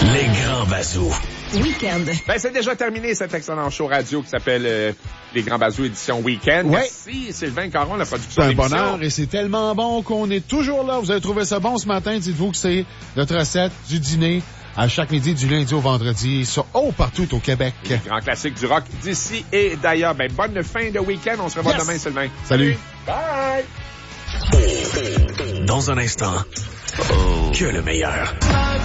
Les Grands Bazous. Week-end. Ben, c'est déjà terminé cet excellent show radio qui s'appelle Les Grands Bazous édition Week-end. Ouais. Merci Sylvain Caron, la production C'est un de l'émission. bonheur et c'est tellement bon qu'on est toujours là. Vous avez trouvé ça bon ce matin. Dites-vous que c'est notre recette du dîner à chaque midi du lundi au vendredi sur partout au Québec. Grand classique du rock d'ici et d'ailleurs. Ben, bonne fin de week-end. On se revoit demain, Sylvain. Salut. Bye! Dans un instant, que le meilleur.